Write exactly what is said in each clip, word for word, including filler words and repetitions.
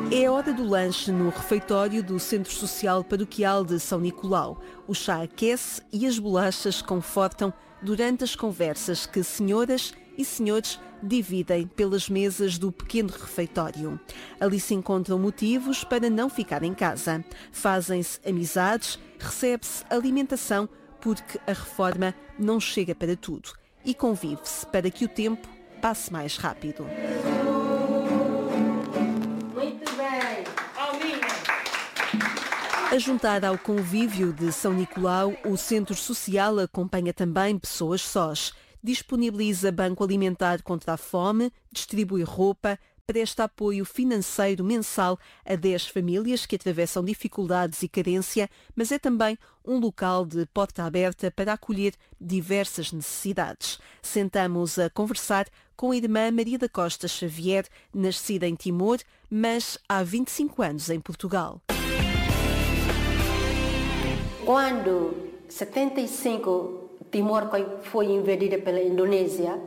É a hora do lanche no refeitório do Centro Social Paroquial de São Nicolau. O chá aquece e as bolachas confortam durante as conversas que senhoras e senhores dividem pelas mesas do pequeno refeitório. Ali se encontram motivos para não ficar em casa. Fazem-se amizades, recebe-se alimentação, porque a reforma não chega para tudo. E convive-se para que o tempo passe mais rápido. Muito bem. A juntar ao convívio de São Nicolau, o Centro Social acompanha também pessoas sós. Disponibiliza banco alimentar contra a fome, distribui roupa, presta apoio financeiro mensal a dez famílias que atravessam dificuldades e carência, mas é também um local de porta aberta para acolher diversas necessidades. Sentamos a conversar com a irmã Maria da Costa Xavier, nascida em Timor, mas há vinte e cinco anos em Portugal. Quando em setenta e cinco Timor foi invadida pela Indonésia,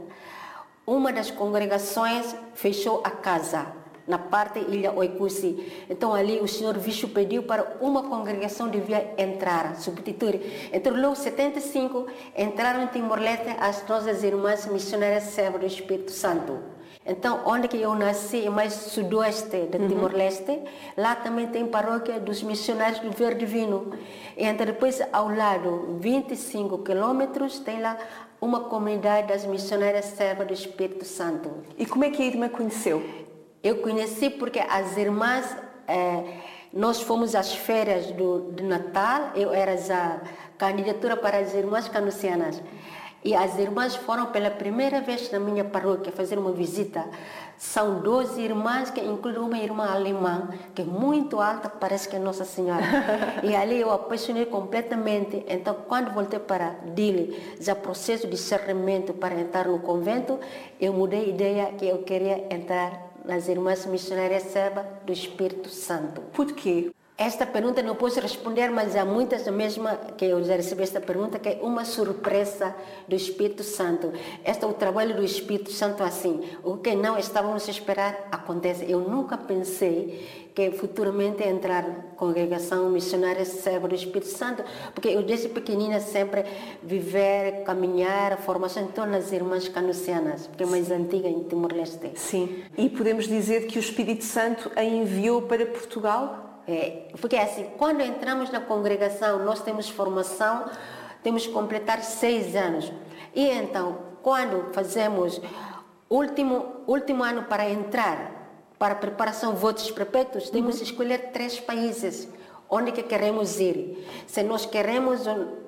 uma das congregações fechou a casa na parte da ilha Oikusi. Então ali o senhor Vishu pediu para uma congregação devia entrar, substituir. Então logo em setenta e cinco entraram em Timor-Leste as nossas irmãs missionárias servas do Espírito Santo. Então, onde que eu nasci, mais sudoeste de Timor-Leste, uhum. Lá também tem paróquia dos missionários do Ver Divino. E então, depois, ao lado, vinte e cinco quilômetros, tem lá uma comunidade das missionárias servas do Espírito Santo. E como é que a irmã conheceu? Eu conheci porque as irmãs, eh, nós fomos às férias do, de Natal, eu era a candidatura para as irmãs canucianas. E as irmãs foram pela primeira vez na minha paróquia fazer uma visita. São doze irmãs, que inclui uma irmã alemã, que é muito alta, parece que é Nossa Senhora. E ali eu apaixonei completamente. Então, quando voltei para Dili, já processo de discernimento para entrar no convento, eu mudei a ideia que eu queria entrar nas irmãs missionárias servas do Espírito Santo. Por quê? Esta pergunta não posso responder, mas há muitas mesmo que eu já recebi esta pergunta, que é uma surpresa do Espírito Santo. Este é o trabalho do Espírito Santo assim. O que não estávamos a esperar acontece. Eu nunca pensei que futuramente entrar na congregação missionária serva do Espírito Santo, porque eu desde pequenina sempre viver, caminhar, a formação em torno das irmãs canucianas, que é mais antiga em Timor-Leste. Sim. E podemos dizer que o Espírito Santo a enviou para Portugal? É, porque assim, quando entramos na congregação, nós temos formação, temos que completar seis anos. E então, quando fazemos último, último ano para entrar, para a preparação votos perpétuos, temos que escolher três países onde que queremos ir. Se nós queremos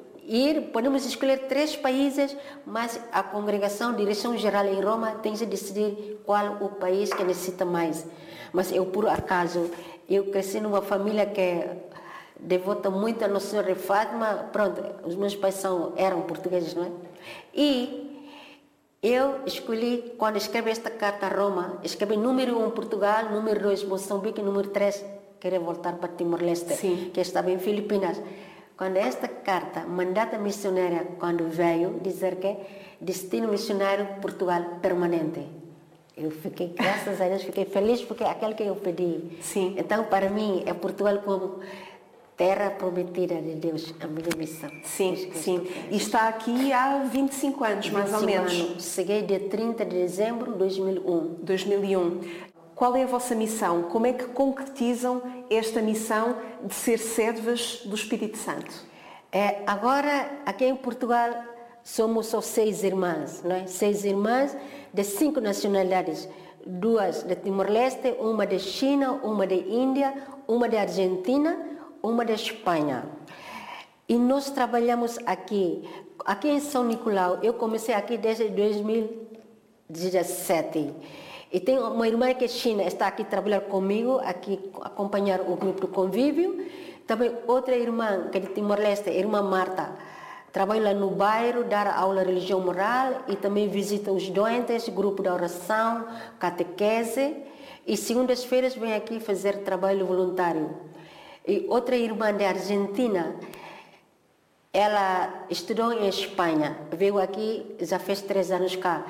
ir, podemos escolher três países, mas a congregação, a direção geral em Roma, tem que decidir qual o país que necessita mais. Mas eu, por acaso, eu cresci numa família que devota muito a Nossa Senhora de Fátima. Pronto, os meus pais são, eram portugueses, não é? E eu escolhi, quando escrevi esta carta a Roma, escrevi número um Portugal, número dois Moçambique, número três queria voltar para Timor-Leste, que estava em Filipinas. Quando esta carta, mandata missionária, quando veio dizer que destino missionário Portugal permanente. Eu fiquei, graças a Deus, fiquei feliz porque é aquele que eu pedi. Sim. Então, para mim, é Portugal como terra prometida de Deus, a minha missão. Sim, sim. E está aqui há vinte e cinco anos, mais ou menos. Anos. Cheguei dia trinta de dezembro de dois mil e um. dois mil e um. Qual é a vossa missão? Como é que concretizam esta missão de ser servas do Espírito Santo? É, agora, aqui em Portugal, somos só seis irmãs, não é? Seis irmãs de cinco nacionalidades. Duas de Timor-Leste, uma de China, uma de Índia, uma de Argentina, uma de Espanha. E nós trabalhamos aqui, aqui em São Nicolau. Eu comecei aqui desde dois mil e dezessete. E tem uma irmã que é China, está aqui trabalhar comigo, aqui acompanhar o grupo do convívio. Também outra irmã, que é de Timor-Leste, a irmã Marta, trabalha no bairro, dar aula de religião moral e também visita os doentes, grupo de oração, catequese. E segundas-feiras vem aqui fazer trabalho voluntário. E outra irmã da Argentina, ela estudou em Espanha, veio aqui, já fez três anos cá.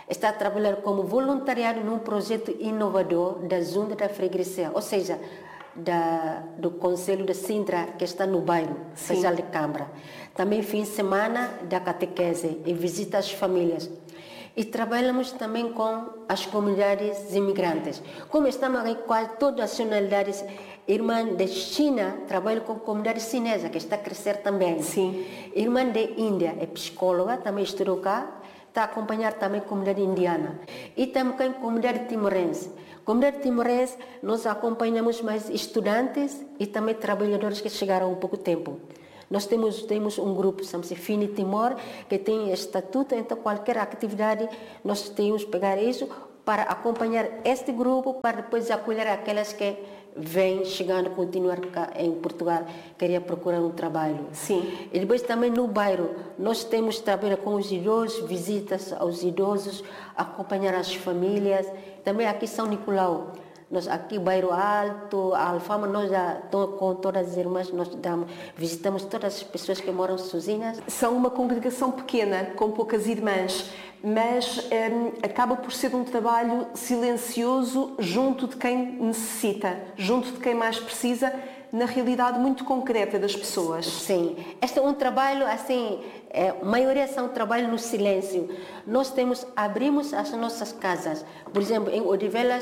está a trabalhar como voluntariado num projeto inovador da Junta da Freguesia, ou seja, da, do Conselho de Sintra, que está no bairro Sejal de Câmara. Também fim de semana da catequese e visita às famílias. E trabalhamos também com as comunidades imigrantes. Como estamos aqui quase todas as nacionalidades, irmã de China trabalha com a comunidade chinesa, que está a crescer também. Sim. Irmã de Índia é psicóloga, também estudou cá, está a acompanhar também a comunidade indiana. E também a comunidade timorense. Comunidade timorense, nós acompanhamos mais estudantes e também trabalhadores que chegaram há pouco tempo. Nós temos, temos um grupo, chama-se Fini Timor, que tem estatuto, então qualquer atividade nós temos que pegar isso para acompanhar este grupo, para depois acolher aquelas que vêm chegando, continuar cá em Portugal, queria procurar um trabalho. Sim. E depois também no bairro, nós temos trabalho com os idosos, visitas aos idosos, acompanhar as famílias. Também aqui São Nicolau. Nós aqui, Bairro Alto, a Alfama, nós já com todas as irmãs, nós damos, visitamos todas as pessoas que moram sozinhas. São uma congregação pequena, com poucas irmãs, mas hum, acaba por ser um trabalho silencioso junto de quem necessita, junto de quem mais precisa, na realidade muito concreta das pessoas. Sim, este é um trabalho, assim, é, a maioria são trabalho no silêncio. Nós temos, abrimos as nossas casas, por exemplo, em Odivelas,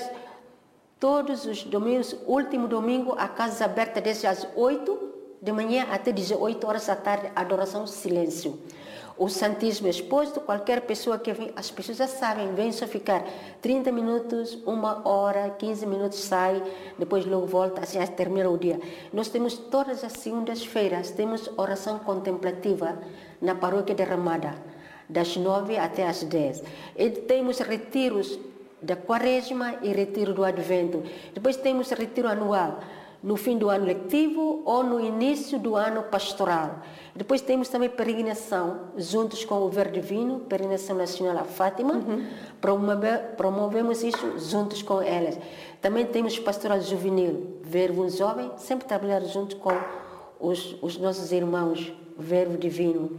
todos os domingos, último domingo, a casa aberta desde as oito de manhã até dezoito horas da tarde, adoração silêncio. O Santíssimo exposto, qualquer pessoa que vem, as pessoas já sabem, vem só ficar trinta minutos, uma hora, quinze minutos, sai, depois logo volta, assim termina o dia. Nós temos todas as segundas-feiras, temos oração contemplativa na paróquia de Ramada, das nove até as dez. E temos retiros da Quaresma e retiro do Advento. Depois temos retiro anual, no fim do ano letivo ou no início do ano pastoral. Depois temos também peregrinação, juntos com o Verde Divino, peregrinação nacional a Fátima. Uhum. Promove, promovemos isso juntos com elas. Também temos pastoral juvenil, Verbo Jovem, sempre trabalhar junto com os, os nossos irmãos, Verbo Divino.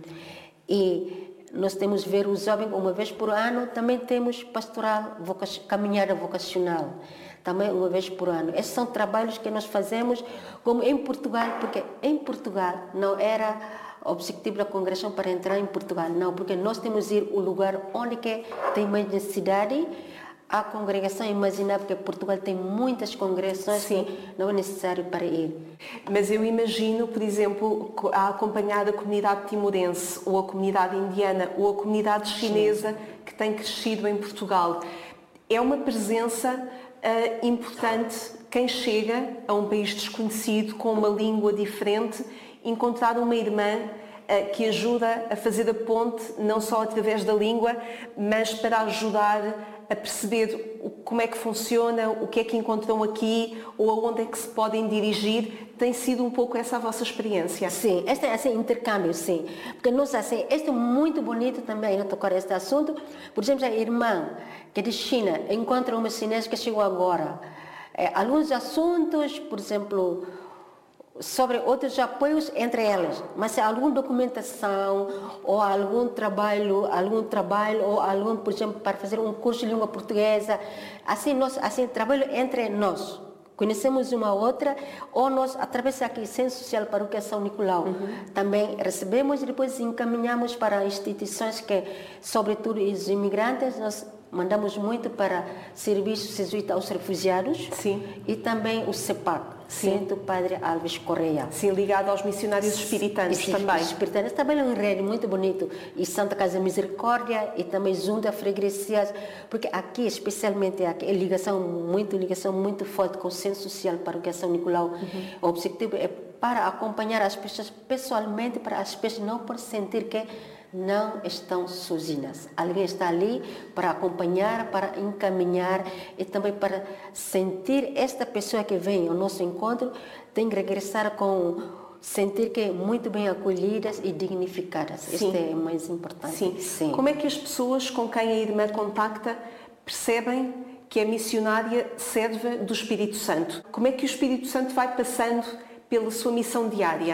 E nós temos Verbo Jovem uma vez por ano, também temos pastoral, voca, caminhada vocacional, também uma vez por ano. Esses são trabalhos que nós fazemos, como em Portugal, porque em Portugal não era objetivo da congregação para entrar em Portugal, não, porque nós temos que ir o lugar onde que tem mais necessidade. A congregação, imaginar, porque Portugal tem muitas congregações. Sim. Que não é necessário para ir. Mas eu imagino, por exemplo, a acompanhar a comunidade timorense, ou a comunidade indiana, ou a comunidade chinesa. Sim. Que tem crescido em Portugal. É uma presença uh, importante, quem chega a um país desconhecido, com uma língua diferente, encontrar uma irmã uh, que ajuda a fazer a ponte, não só através da língua, mas para ajudar a perceber como é que funciona, o que é que encontram aqui ou aonde é que se podem dirigir. Tem sido um pouco essa a vossa experiência? Sim, este é assim, intercâmbio, sim. Porque nós, assim, este é muito bonito também, a tocar este assunto. Por exemplo, a irmã que é de China encontra uma chinesa que chegou agora. É, alguns assuntos, por exemplo, sobre outros apoios entre elas, mas se alguma documentação ou algum trabalho, algum trabalho ou algum, por exemplo, para fazer um curso de língua portuguesa, assim nós, assim trabalho entre nós, conhecemos uma outra, ou nós através aqui Centro Social Paróquia São Nicolau, uhum. também recebemos e depois encaminhamos para instituições que, sobretudo os imigrantes, nós mandamos muito para serviços jesuítas aos refugiados. Sim. E também o CEPAC. Sim. Centro Padre Alves Correia. Sim, ligado aos missionários espiritanos Sim, também. Os espiritanos trabalham em rede muito bonito. E Santa Casa Misericórdia e também junto a freguesias, porque aqui, especialmente aqui, é ligação muito, ligação muito forte com o Centro Social Paróquia São Nicolau. Uhum. O objetivo é para acompanhar as pessoas pessoalmente, para as pessoas não por sentir que não estão sozinhas. Alguém está ali para acompanhar, para encaminhar e também para sentir esta pessoa que vem ao nosso encontro tem que regressar com sentir que muito bem acolhidas e dignificadas. Sim. Este é o mais importante. Sim. Sim. Como é que as pessoas com quem a irmã contacta percebem que a missionária serve do Espírito Santo? Como é que o Espírito Santo vai passando pela sua missão diária?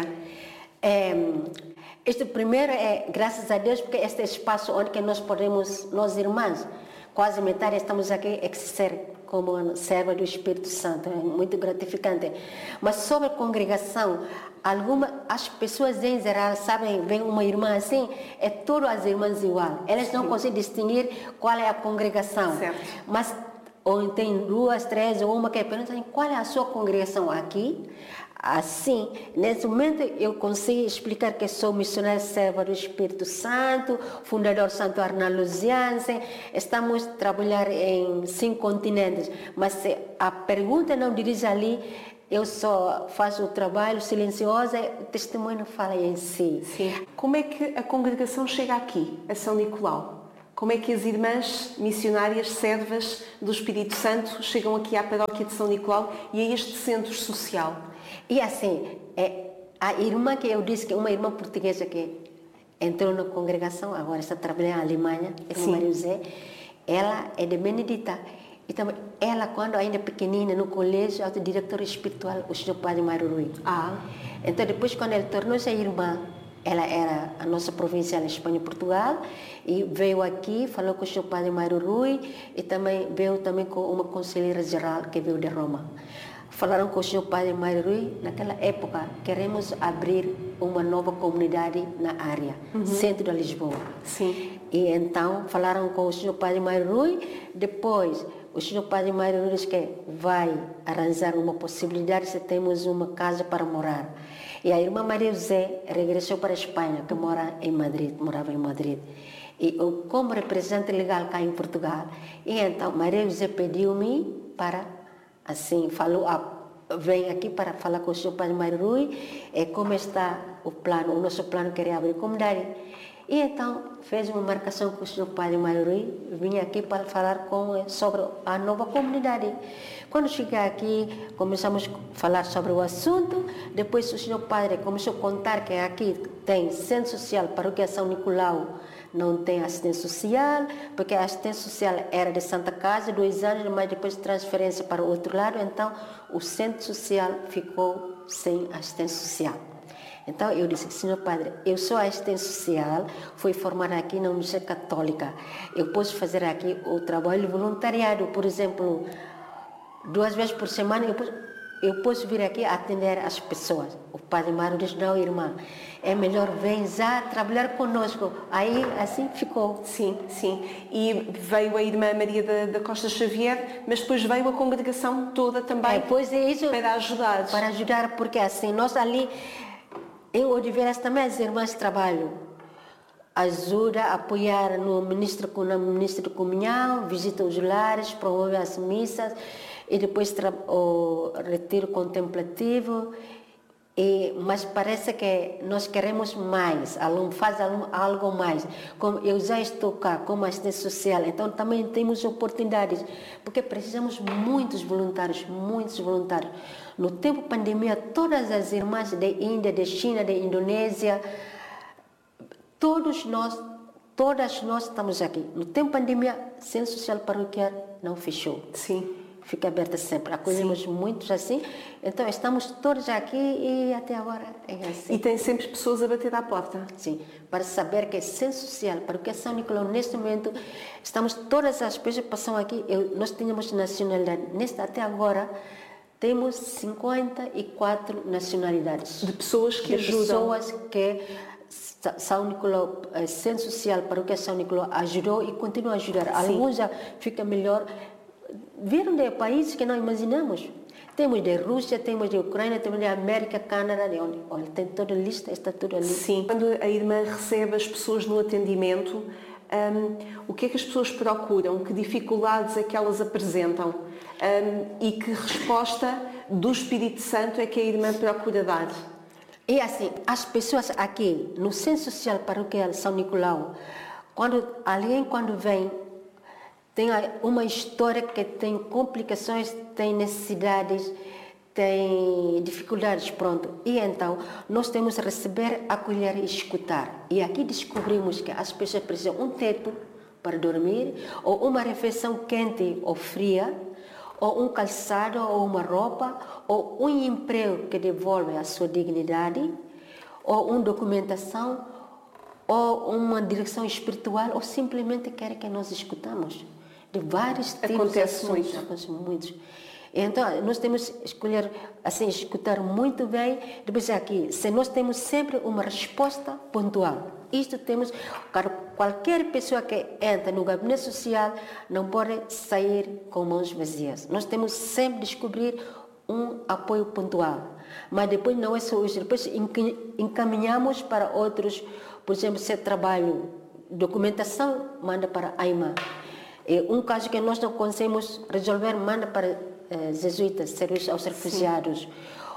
É... Este primeiro é, graças a Deus, porque este é o espaço onde que nós podemos, nós irmãs, quase metade estamos aqui exercer como serva do Espírito Santo, é muito gratificante. Mas sobre a congregação, alguma, as pessoas em geral sabem, vem uma irmã assim, é todas as irmãs igual. Elas não conseguem distinguir qual é a congregação. Certo. Mas ou tem duas, três, ou uma que pergunta qual é a sua congregação aqui. Assim, nesse momento eu consigo explicar que sou missionária serva do Espírito Santo, fundador Santo Arnaldo Jansen. Estamos a trabalhar em cinco continentes, mas se a pergunta não dirige ali, eu só faço o trabalho silencioso, o testemunho fala em si. Sim. Como é que a congregação chega aqui, a São Nicolau? Como é que as irmãs missionárias servas do Espírito Santo chegam aqui à paróquia de São Nicolau e a este centro social? E assim, é, a irmã que eu disse, que é uma irmã portuguesa que entrou na congregação, agora está trabalhando na Alemanha, é Maria José, ela é de Benedita. E também, ela, quando ainda pequenina, no colégio, é o diretor espiritual, o senhor Padre Mário Rui. Ah. Então, depois, quando ele tornou-se irmã, ela era a nossa provincial em Espanha e Portugal, e veio aqui, falou com o senhor Padre Mário Rui, e também veio também com uma conselheira geral que veio de Roma. Falaram com o senhor Padre Mário Rui, naquela época, queremos abrir uma nova comunidade na área, uhum. centro de Lisboa. Sim. E então, falaram com o senhor Padre Mário Rui, depois o senhor Padre Mário Rui disse que vai arranjar uma possibilidade se temos uma casa para morar. E a irmã Maria José regressou para a Espanha, que mora em Madrid, morava em Madrid. E eu, como representante legal cá em Portugal, e então Maria José pediu-me para, assim, falou, vem aqui para falar com o senhor Padre Mário Rui, e como está o plano, o nosso plano querer abrir comunidade. E então fez uma marcação com o senhor Padre Mário Rui, vim aqui para falar com, sobre a nova comunidade. Quando cheguei aqui, começamos a falar sobre o assunto, depois o senhor Padre começou a contar que aqui tem centro social, paróquia São Nicolau não tem assistência social, porque a assistência social era de Santa Casa, dois anos, mas depois transferência para o outro lado, então o centro social ficou sem assistência social. Então eu disse, senhor Padre, eu sou assistente social, fui formada aqui na Universidade Católica, eu posso fazer aqui o trabalho voluntariado, por exemplo, duas vezes por semana, eu posso, eu posso vir aqui atender as pessoas. O Padre Mário disse, não, irmã, é melhor vir já trabalhar conosco. Aí, assim ficou. Sim, sim. E veio a irmã Maria da, da Costa Xavier, mas depois veio a congregação toda também é, pois é isso, para ajudar. Para ajudar, porque assim, nós ali, em Odivelas também as irmãs trabalham. Ajuda a apoiar no ministro, no ministro de comunhão, visita os lares, promove as missas, e depois o retiro contemplativo. E, mas parece que nós queremos mais, faz algo mais. Como eu já estou cá como assistente social, então também temos oportunidades, porque precisamos muitos voluntários, muitos voluntários. No tempo da pandemia, todas as irmãs de Índia, de China, de Indonésia, todos nós, todas nós estamos aqui. No tempo da pandemia, o centro social paroquial não fechou. Sim. Fica aberta sempre. Acolhemos muitos assim. Então, estamos todos aqui e até agora é assim. E tem sempre pessoas a bater à porta? Sim. Para saber que é centro social, para o que é São Nicolau, neste momento, estamos todas as pessoas que passam aqui, eu, nós tínhamos nacionalidade. Neste, até agora, temos cinquenta e quatro nacionalidades. De pessoas que de ajudam. pessoas que São Nicolau, Centro Social, para o que é São Nicolau, ajudou e continua a ajudar. Sim. Alguns já ficam melhor. Vieram de países que não imaginamos. Temos de Rússia, temos de Ucrânia, temos de América, Canadá, de onde? Olha, tem toda a lista, está tudo ali. Sim. Quando a irmã recebe as pessoas no atendimento, um, o que é que as pessoas procuram? Que dificuldades é que elas apresentam? Um, e que resposta do Espírito Santo é que a irmã procura dar? E assim, as pessoas aqui, no Centro Social Paroquial São Nicolau, quando alguém quando vem, tem uma história que tem complicações, tem necessidades, tem dificuldades, pronto. E então, nós temos que receber, acolher e escutar. E aqui descobrimos que as pessoas precisam de um teto para dormir, ou uma refeição quente ou fria, ou um calçado, ou uma roupa, ou um emprego que devolve a sua dignidade, ou uma documentação, ou uma direção espiritual, ou simplesmente quer que nós escutamos. de vários tipos. Acontece de assuntos, muito. acontece muitos. Então, nós temos que escolher, assim, escutar muito bem. Depois aqui, se nós temos sempre uma resposta pontual. Isto temos, qualquer pessoa que entra no gabinete social não pode sair com mãos vazias. Nós temos sempre de descobrir um apoio pontual. Mas depois não é só isso, depois encaminhamos para outros, por exemplo, se é trabalho, documentação, manda para a AIMA. Um caso que nós não conseguimos resolver, manda para jesuítas, serviço aos refugiados, sim,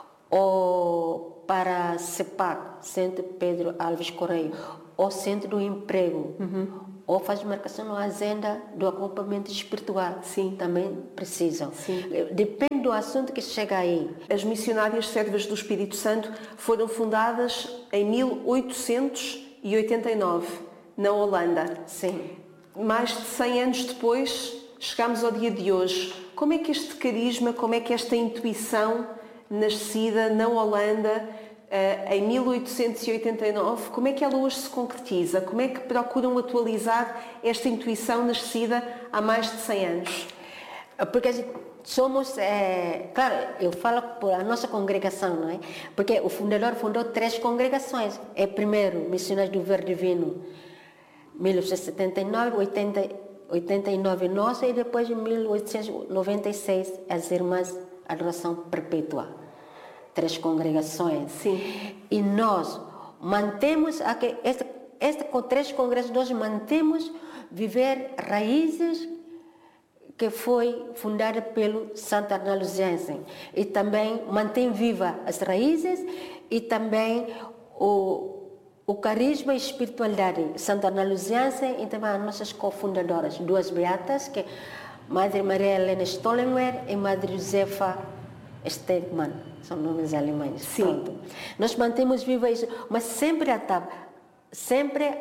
ou para CEPAC, Centro Pedro Alves Correia, ou Centro do Emprego, uhum, ou faz marcação na agenda do acompanhamento espiritual, sim, também precisam. Sim. Depende do assunto que chega aí. As Missionárias Servas do Espírito Santo foram fundadas em mil oitocentos e oitenta e nove, na Holanda. Sim. Mais de cem anos depois, chegamos ao dia de hoje. Como é que este carisma, como é que esta intuição nascida na Holanda em mil oitocentos e oitenta e nove, como é que ela hoje se concretiza? Como é que procuram atualizar esta intuição nascida há mais de cem anos? Porque somos, é, claro, eu falo por a nossa congregação, não é? Porque o fundador fundou três congregações. É primeiro, Missionários do Verbo Divino, mil novecentos e setenta e nove, oitenta oitenta e nove nossa, e depois em mil oitocentos e noventa e seis as Irmãs Adoração Perpétua. Três congregações. Sim. E nós mantemos, aqui, esta, esta, com três congregações, nós mantemos viver raízes que foi fundada pelo Santo Arnaldo Jansen. E também mantém viva as raízes e também o O carisma e espiritualidade, Santo Arnaldo Jansen e também as nossas cofundadoras, duas beatas, que Madre Maria Helena Stollenwer e Madre Josefa Stegmann, são nomes alemães. Sim. Pronto. Nós mantemos viva isso, mas sempre, sempre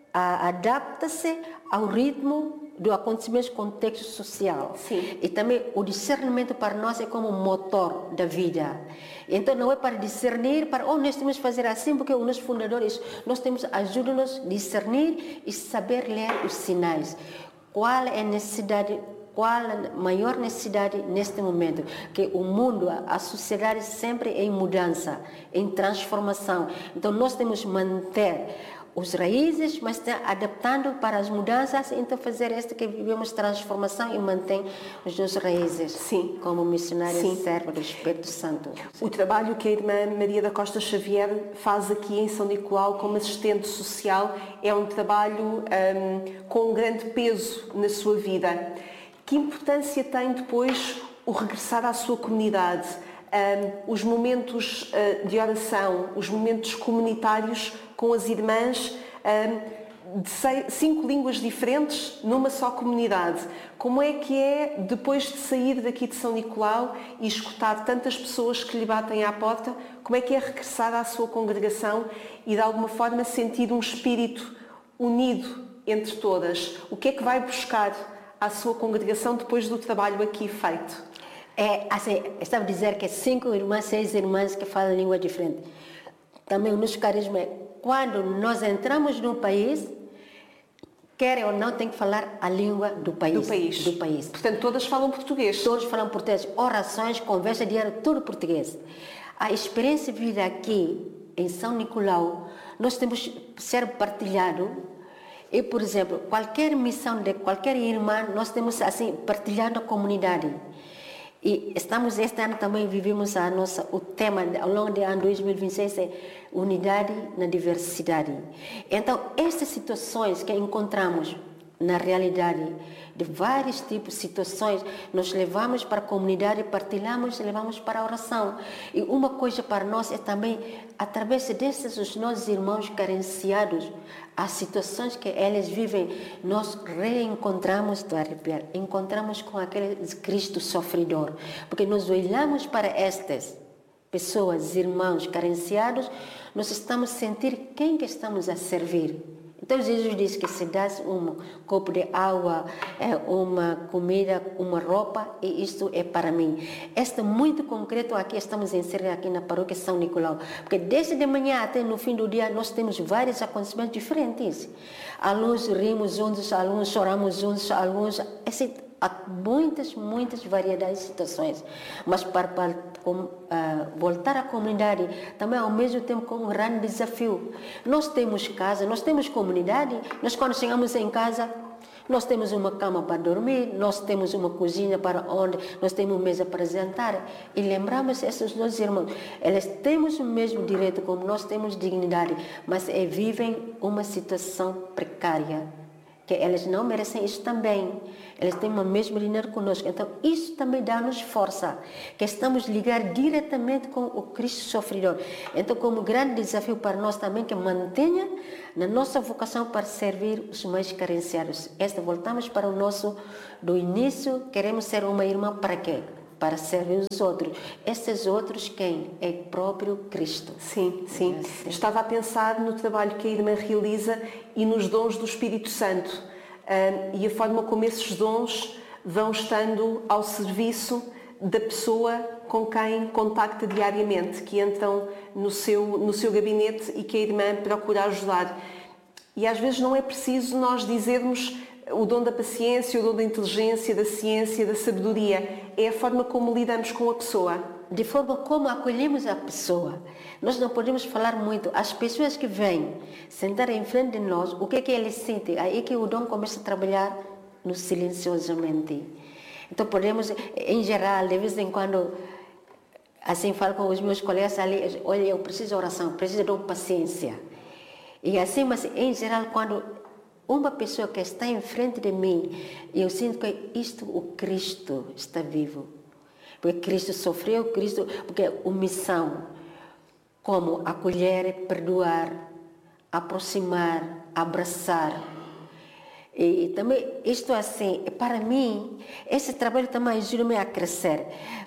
adapta-se ao ritmo do acontecimento do contexto social. Sim. E também o discernimento para nós é como motor da vida. Então não é para discernir, para oh, nós temos que fazer assim, porque os nossos fundadores, nós temos, ajuda-nos a discernir e saber ler os sinais. Qual é a necessidade, qual a maior necessidade neste momento? Que o mundo, a sociedade sempre é em mudança, em transformação. Então nós temos que manter os raízes, mas adaptando para as mudanças, então fazer esta que vivemos transformação e mantém os nossos raízes. Sim. Como missionária serva do Espírito Santo. O trabalho que a Irmã Maria da Costa Xavier faz aqui em São Nicolau como assistente social é um trabalho um, com um grande peso na sua vida. Que importância tem depois o regressar à sua comunidade? Um, os momentos uh, de oração, os momentos comunitários com as irmãs um, de seis, cinco línguas diferentes numa só comunidade. Como é que é, depois de sair daqui de São Nicolau e escutar tantas pessoas que lhe batem à porta, como é que é regressar à sua congregação e de alguma forma sentir um espírito unido entre todas? O que é que vai buscar à sua congregação depois do trabalho aqui feito? É, assim, estava a dizer que cinco irmãs, seis irmãs que falam língua diferente. Também o nosso carisma é, quando nós entramos no país, quer ou não, tem que falar a língua do país. Do país. Do país. Portanto, todas falam português. Todos falam português. Orações, conversa diária, tudo português. A experiência de vida aqui, em São Nicolau, nós temos que ser partilhado. E, por exemplo, qualquer missão de qualquer irmã, nós temos assim, partilhando a comunidade. E estamos, este ano também vivemos a nossa, o tema ao longo do ano dois mil e vinte e seis é unidade na diversidade. Então, estas situações que encontramos na realidade, de vários tipos de situações, nós levamos para a comunidade, partilhamos e levamos para a oração. E uma coisa para nós é também, através desses os nossos irmãos carenciados, as situações que eles vivem, nós reencontramos, estou a arrepiar, encontramos com aquele Cristo sofredor. Porque nós olhamos para estas pessoas, irmãos carenciados, nós estamos a sentir quem que estamos a servir. Então Jesus disse que se dá um copo de água, uma comida, uma roupa, e isto é para mim. Este é muito concreto aqui, estamos inseridos aqui na paróquia São Nicolau, porque desde de manhã até no fim do dia nós temos vários acontecimentos diferentes. Alguns rimos juntos, alguns choramos juntos, alguns... Esse, Há muitas, muitas variedades de situações. Mas para, para com, uh, voltar à comunidade, também ao mesmo tempo com um grande desafio. Nós temos casa, nós temos comunidade, nós quando chegamos em casa, nós temos uma cama para dormir, nós temos uma cozinha para onde nós temos mesa para jantar. E lembramos esses nossos irmãos, eles temos o mesmo direito como nós temos dignidade, mas é, vivem uma situação precária, que eles não merecem isso também. Eles têm o mesmo dinheiro conosco. Então, isso também dá-nos força, que estamos ligados diretamente com o Cristo sofredor. Então, como grande desafio para nós também, que mantenha na nossa vocação para servir os mais carenciados. Esta, voltamos para o nosso, do início, queremos ser uma irmã para quê? Para servir os outros. Esses outros quem? É o próprio Cristo. Sim, sim. É assim. Estava a pensar no trabalho que a irmã realiza e nos dons do Espírito Santo. Um, e a forma como esses dons vão estando ao serviço da pessoa com quem contacta diariamente, que entram no seu, no seu gabinete e que a irmã procura ajudar. E às vezes não é preciso nós dizermos o dom da paciência, o dom da inteligência, da ciência, da sabedoria. É a forma como lidamos com a pessoa. De forma como acolhemos a pessoa. Nós não podemos falar muito. As pessoas que vêm sentar em frente de nós, o que é que eles sentem? Aí que o dom começa a trabalhar no silenciosamente. Então podemos, em geral, de vez em quando, assim falo com os meus colegas ali, olha, eu preciso de oração, preciso de paciência. E assim, mas em geral, quando uma pessoa que está em frente de mim, eu sinto que isto, o Cristo está vivo. Porque Cristo sofreu, Cristo, porque a missão, como acolher, perdoar, aproximar, abraçar. E, e também, isto assim, para mim, esse trabalho também ajuda-me a crescer.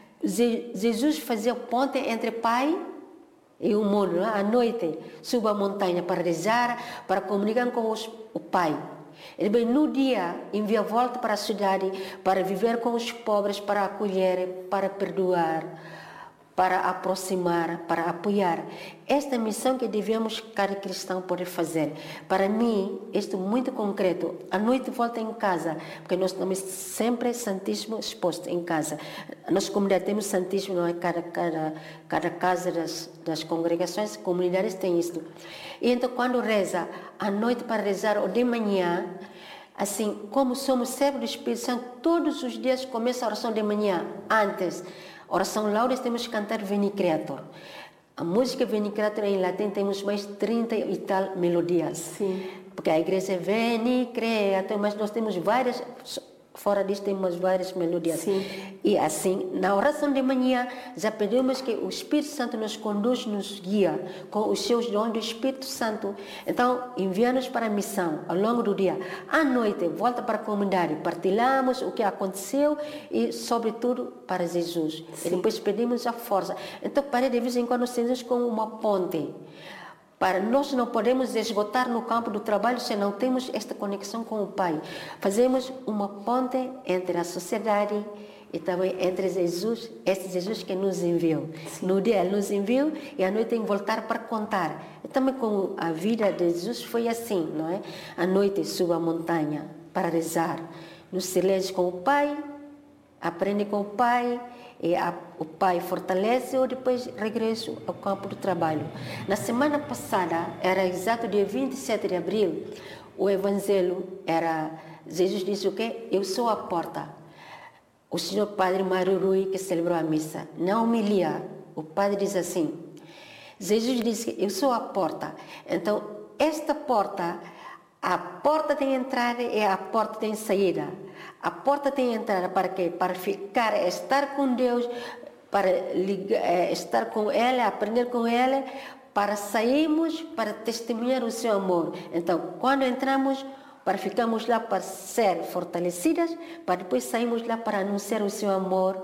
Jesus fazia ponte entre Pai e o mundo. À noite, suba a montanha para rezar, para comunicar com os, o Pai. Ele bem, no dia, envia volta para a cidade, para viver com os pobres, para acolher, para perdoar, para aproximar, para apoiar. Esta missão que devemos, cada cristão, poder fazer. Para mim, isto é muito concreto. À noite volta em casa, porque nós estamos sempre Santíssimo exposto em casa. A nossa comunidade temos Santíssimo, não é? Cada, cada, cada casa das, das congregações, comunidades tem isto. E então, quando reza, à noite para rezar, ou de manhã, assim, como somos servos do Espírito Santo, todos os dias começa a oração de manhã, antes. Oração Laudes temos que cantar Veni Creator. A música Veni Creator em latim temos mais de trinta e tal melodias. Sim. Porque a igreja é Veni Creator, mas nós temos várias, fora disso temos várias melodias. Sim. E assim, na oração de manhã, já pedimos que o Espírito Santo nos conduz, nos guia com os seus dons do Espírito Santo. Então, envia-nos para a missão ao longo do dia. À noite, volta para a comunidade, partilhamos o que aconteceu e, sobretudo, para Jesus. Sim. E depois pedimos a força. Então, para de vez em quando, nós como uma ponte. Para nós não podemos esgotar no campo do trabalho se não temos esta conexão com o Pai. Fazemos uma ponte entre a sociedade e também entre Jesus, este Jesus que nos enviou. Sim. No dia ele nos enviou e à noite tem que voltar para contar. E também com a vida de Jesus foi assim, não é? À noite suba a montanha para rezar, no silêncio com o Pai, aprende com o Pai, e a, o Pai fortalece ou depois regresso ao campo do trabalho. Na semana passada, era exato dia vinte e sete de abril, o Evangelho era, Jesus disse o quê? Eu sou a porta. O senhor Padre Mário Rui, que celebrou a missa, na homilia, o Padre diz assim, Jesus disse que eu sou a porta. Então, esta porta, a porta tem entrada e a porta tem saída. A porta tem entrada para quê? Para ficar, estar com Deus, para ligar, estar com Ele, aprender com Ele, para sairmos, para testemunhar o seu amor. Então, quando entramos, para ficarmos lá para ser fortalecidas, para depois sairmos lá para anunciar o seu amor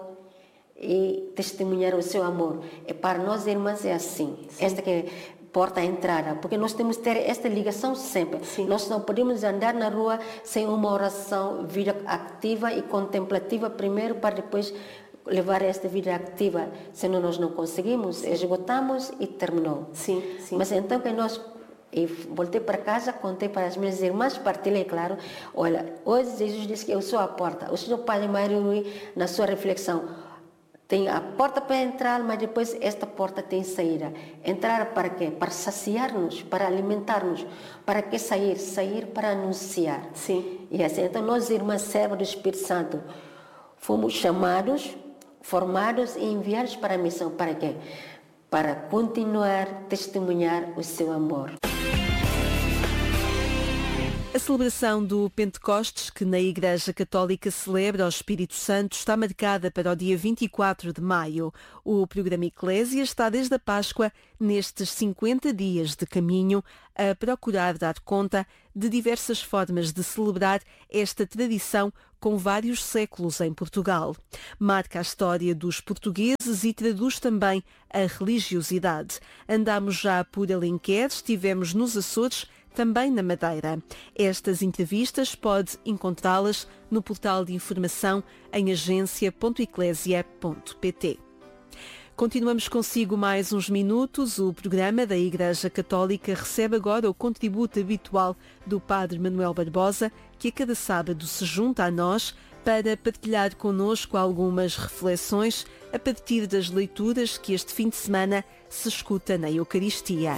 e testemunhar o seu amor. E para nós, irmãs, é assim. Sim. Esta que é porta à entrada, porque nós temos que ter esta ligação sempre. Sim. Nós não podemos andar na rua sem uma oração, vida ativa e contemplativa primeiro, para depois levar esta vida ativa. Senão nós não conseguimos, sim, esgotamos e terminou. Sim, sim. Mas então que nós E voltei para casa, contei para as minhas irmãs, partilhei, claro. Olha, hoje Jesus disse que eu sou a porta. O senhor Padre Mário Rui, na sua reflexão, tem a porta para entrar, mas depois esta porta tem saída. Entrar para quê? Para saciar-nos, para alimentar-nos. Para que sair? Sair para anunciar. Sim. E assim, então nós, irmãs servas do Espírito Santo, fomos chamados, formados e enviados para a missão. Para quê? Para continuar a testemunhar o seu amor. A celebração do Pentecostes, que na Igreja Católica celebra ao Espírito Santo, está marcada para o dia vinte e quatro de maio. O programa Eclésia está desde a Páscoa, nestes cinquenta dias de caminho, a procurar dar conta de diversas formas de celebrar esta tradição com vários séculos em Portugal. Marca a história dos portugueses e traduz também a religiosidade. Andamos já por Alenquer, estivemos nos Açores, também na Madeira. Estas entrevistas pode encontrá-las no portal de informação em agência ponto eclésia ponto pt. Continuamos consigo mais uns minutos. O programa da Igreja Católica recebe agora o contributo habitual do Padre Manuel Barbosa, que a cada sábado se junta a nós para partilhar connosco algumas reflexões a partir das leituras que este fim de semana se escuta na Eucaristia.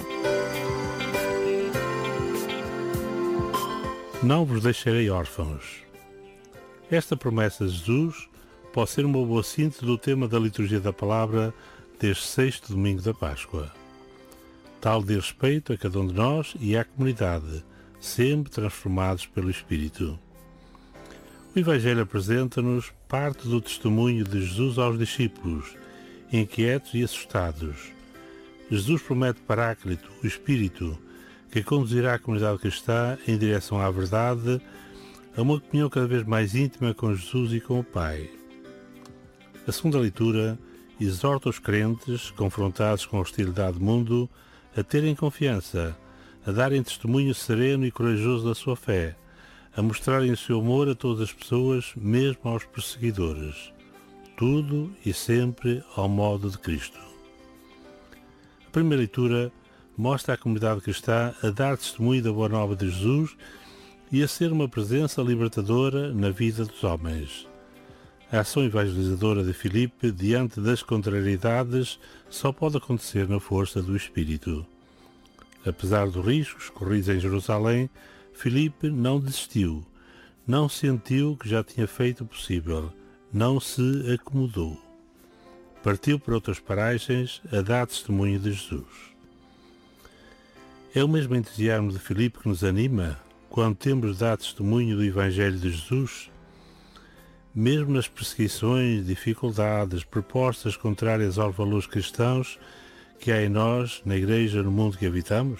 Não vos deixarei órfãos. Esta promessa de Jesus pode ser uma boa síntese do tema da liturgia da palavra deste sexto domingo da Páscoa. Tal de respeito a cada um de nós e à comunidade, sempre transformados pelo Espírito. O Evangelho apresenta-nos parte do testemunho de Jesus aos discípulos, inquietos e assustados. Jesus promete Paráclito, o Espírito, que conduzirá a comunidade cristã em direção à verdade, a uma comunhão cada vez mais íntima com Jesus e com o Pai. A segunda leitura exorta os crentes, confrontados com a hostilidade do mundo, a terem confiança, a darem testemunho sereno e corajoso da sua fé, a mostrarem o seu amor a todas as pessoas, mesmo aos perseguidores. Tudo e sempre ao modo de Cristo. A primeira leitura mostra a comunidade cristã a dar testemunho da boa nova de Jesus e a ser uma presença libertadora na vida dos homens. A ação evangelizadora de Filipe diante das contrariedades só pode acontecer na força do Espírito. Apesar dos riscos corridos em Jerusalém, Filipe não desistiu, não sentiu que já tinha feito o possível, não se acomodou. Partiu para outras paragens a dar testemunho de Jesus. É o mesmo entusiasmo de Filipe que nos anima quando temos de dar testemunho do Evangelho de Jesus? Mesmo nas perseguições, dificuldades, propostas contrárias aos valores cristãos que há em nós, na Igreja, no mundo que habitamos?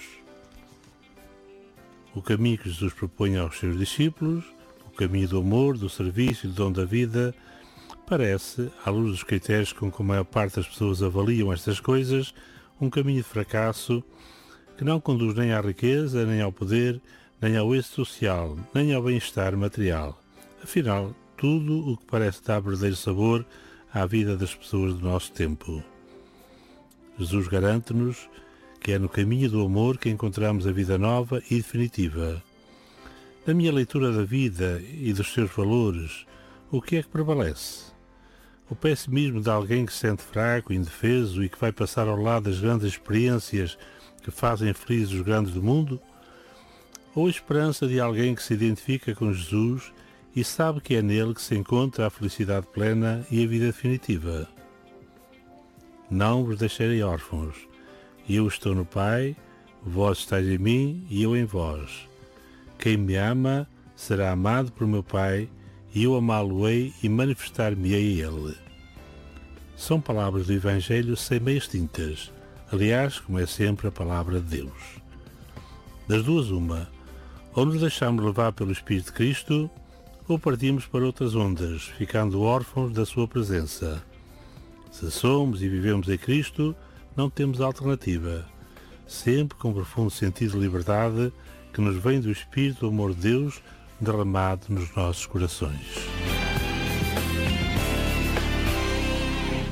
O caminho que Jesus propõe aos seus discípulos, o caminho do amor, do serviço e do dom da vida, parece, à luz dos critérios com que a maior parte das pessoas avaliam estas coisas, um caminho de fracasso que não conduz nem à riqueza, nem ao poder, nem ao êxito social, nem ao bem-estar material. Afinal, tudo o que parece dar verdadeiro sabor à vida das pessoas do nosso tempo. Jesus garante-nos que é no caminho do amor que encontramos a vida nova e definitiva. Na minha leitura da vida e dos seus valores, o que é que prevalece? O pessimismo de alguém que se sente fraco, indefeso e que vai passar ao lado das grandes experiências que fazem felizes os grandes do mundo? Ou a esperança de alguém que se identifica com Jesus e sabe que é nele que se encontra a felicidade plena e a vida definitiva? Não vos deixarei órfãos. Eu estou no Pai, vós estáis em mim e eu em vós. Quem me ama será amado por meu Pai, e eu amá-lo-ei e manifestar-me-ei a ele. São palavras do Evangelho sem meias tintas. Aliás, como é sempre a palavra de Deus. Das duas uma, ou nos deixamos levar pelo Espírito de Cristo, ou partimos para outras ondas, ficando órfãos da sua presença. Se somos e vivemos em Cristo, não temos alternativa, sempre com um profundo sentido de liberdade que nos vem do Espírito do amor de Deus derramado nos nossos corações.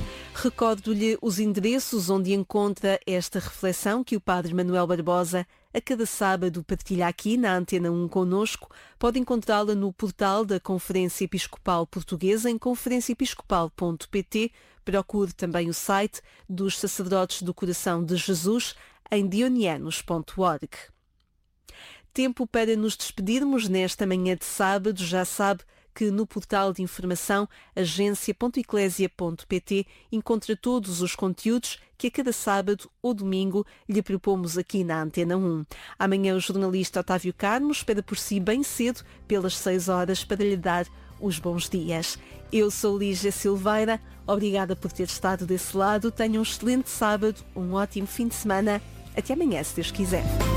Recordo-lhe os endereços onde encontra esta reflexão que o Padre Manuel Barbosa a cada sábado partilha aqui na Antena um connosco. Pode encontrá-la no portal da Conferência Episcopal Portuguesa em conferência episcopal ponto pt. Procure também o site dos Sacerdotes do Coração de Jesus em dionianos ponto org. Tempo para nos despedirmos nesta manhã de sábado. Já sabe que no portal de informação agência ponto eclésia ponto pt encontra todos os conteúdos que a cada sábado ou domingo lhe propomos aqui na Antena um. Amanhã o jornalista Otávio Carmo espera por si bem cedo, pelas seis horas, para lhe dar os bons dias. Eu sou Lígia Silveira, obrigada por ter estado desse lado. Tenha um excelente sábado, um ótimo fim de semana. Até amanhã, se Deus quiser.